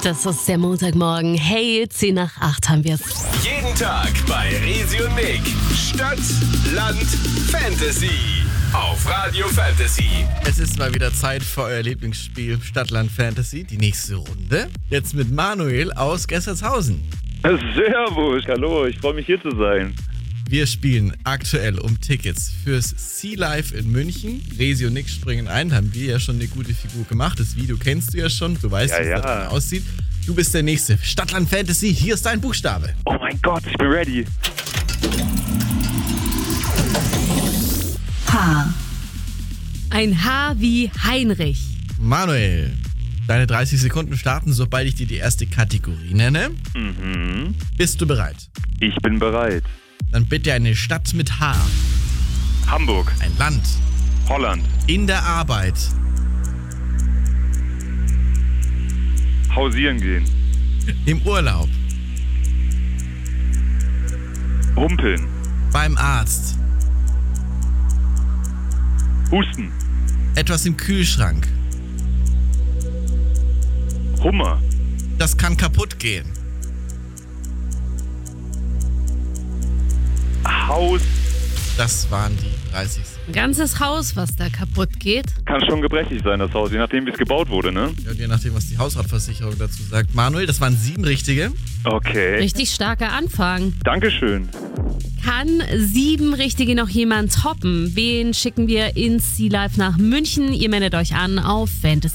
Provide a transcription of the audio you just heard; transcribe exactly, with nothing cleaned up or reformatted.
Das ist der Montagmorgen. Hey, zehn nach acht haben wir's. Jeden Tag bei Resi und Nick. Stadt, Land, Fantasy. Auf Radio Fantasy. Es ist mal wieder Zeit für euer Lieblingsspiel Stadtland Fantasy, die nächste Runde. Jetzt mit Manuel aus Gessertshausen. Servus, hallo, ich freue mich hier zu sein. Wir spielen aktuell um Tickets fürs Sea Life in München. Resi und Nick springen ein, haben wir ja schon eine gute Figur gemacht. Das Video kennst du ja schon, du weißt, Ja, wie es ja. da drin aussieht. Du bist der Nächste. Stadtland Fantasy, hier ist dein Buchstabe. Oh mein Gott, ich bin ready. H. Ein H wie Heinrich. Manuel, deine dreißig Sekunden starten, sobald ich dir die erste Kategorie nenne. Mhm. Bist du bereit? Ich bin bereit. Dann bitte eine Stadt mit H. Hamburg, Ein Land. Holland, In der Arbeit. hausieren gehen, Im Urlaub. humpeln, Beim Arzt. husten, Etwas im Kühlschrank. Hummer, Das kann kaputt gehen. Haus, Das waren die dreißig. Ein ganzes Haus, was da kaputt geht. kann schon gebrechlich sein, das Haus, je nachdem wie es gebaut wurde, ne? Ja, und je nachdem, was die Hausratversicherung dazu sagt. Manuel, das waren sieben richtige. Okay, Richtig starker Anfang. Dankeschön. Kann sieben Richtige noch jemand toppen? Wen schicken wir ins Sea Life nach München? Ihr meldet euch an auf fantasy